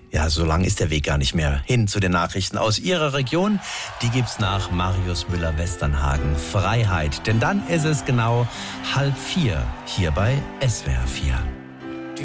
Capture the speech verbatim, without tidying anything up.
Ja, so lang ist der Weg gar nicht mehr hin zu den Nachrichten aus Ihrer Region. Die gibt's nach Marius Müller-Westernhagen. Freiheit, denn dann ist es genau halb vier hier bei S W R vier.